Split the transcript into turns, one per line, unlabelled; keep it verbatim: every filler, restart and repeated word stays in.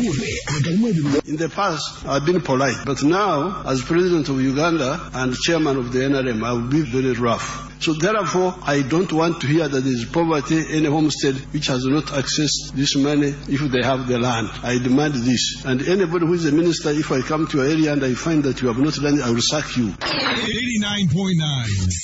In the past, I've been polite, but now, as president of Uganda and chairman of the N R M, I will be very rough. So therefore, I don't want to hear that there is poverty in a homestead which has not accessed this money if they have the land. I demand this. And anybody who is a minister, if I come to your area and I find that you have not done it, I will sack you.
eighty-nine point nine